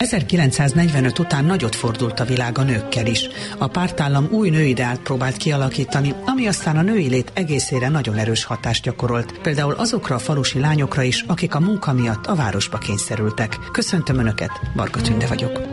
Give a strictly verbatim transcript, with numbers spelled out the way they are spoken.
ezerkilencszáznegyvenöt után nagyot fordult a világ a nőkkel is. A pártállam új nőideált próbált kialakítani, ami aztán a női lét egészére nagyon erős hatást gyakorolt. Például azokra a falusi lányokra is, akik a munka miatt a városba kényszerültek. Köszöntöm Önöket, Varga Tünde vagyok.